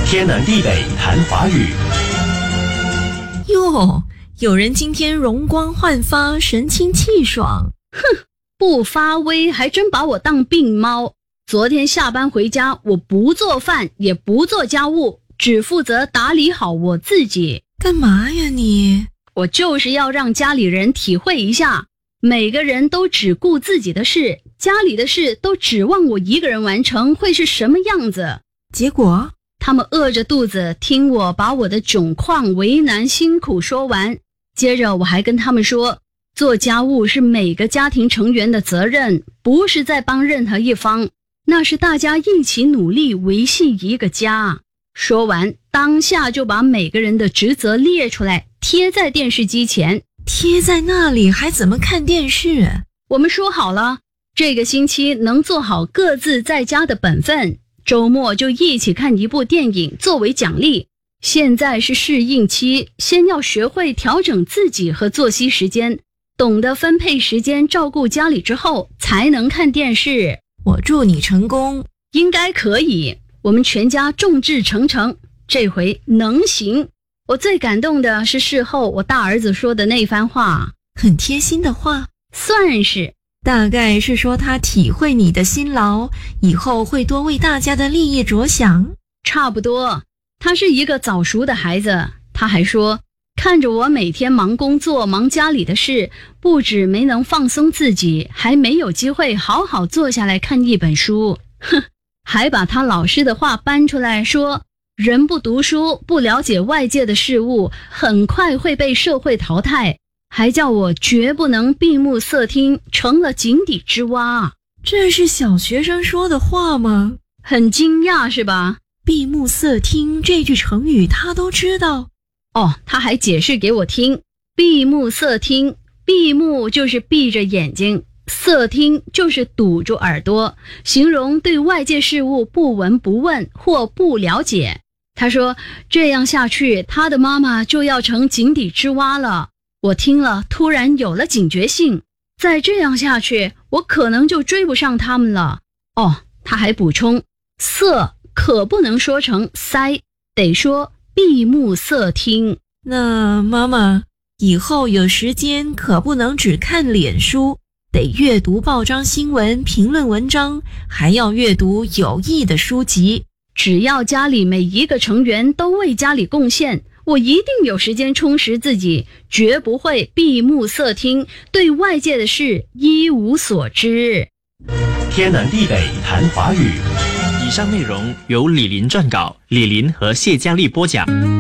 天南地北谈华语。 哟，有人今天容光焕发，神清气爽。 哼，不发威还真把我当病猫。昨天下班回家，我不做饭，也不做家务，只负责打理好我自己。 干嘛呀你？ 我就是要让家里人体会一下，每个人都只顾自己的事，家里的事都指望我一个人完成，会是什么样子？ 结果他们饿着肚子听我把我的窘况、为难、辛苦说完，接着我还跟他们说，做家务是每个家庭成员的责任，不是在帮任何一方，那是大家一起努力维系一个家。说完，当下就把每个人的职责列出来，贴在电视机前。 贴在那里还怎么看电视？ 我们说好了，这个星期能做好各自在家的本分，周末就一起看一部电影作为奖励。现在是适应期，先要学会调整自己和作息时间，懂得分配时间照顾家里之后，才能看电视。 我祝你成功。 应该可以，我们全家众志成城，这回能行。我最感动的是事后我大儿子说的那番话， 很贴心的话， 算是。 大概是说他体会你的辛劳，以后会多为大家的利益着想。 差不多，他是一个早熟的孩子。他还说，看着我每天忙工作忙家里的事，不止没能放松自己，还没有机会好好坐下来看一本书。哼，还把他老师的话搬出来说，人不读书，不了解外界的事物，很快会被社会淘汰。还叫我绝不能闭目塞听，成了井底之蛙。 这是小学生说的话吗？ 很惊讶是吧？ 闭目塞听这句成语他都知道。 哦，他还解释给我听。闭目塞听，闭目就是闭着眼睛，塞听就是堵住耳朵，形容对外界事物不闻不问或不了解。他说这样下去，他的妈妈就要成井底之蛙了。我听了突然有了警觉性，再这样下去，我可能就追不上他们了。哦，他还补充，塞可不能说成塞，得说闭目塞听。 那妈妈，以后有时间可不能只看脸书，得阅读报章新闻、评论文章，还要阅读有益的书籍。 只要家里每一个成员都为家里贡献，我一定有时间充实自己，绝不会闭目塞听，对外界的事一无所知。 天南地北谈华语。 以上内容由李林撰稿，李林和谢佳丽播讲。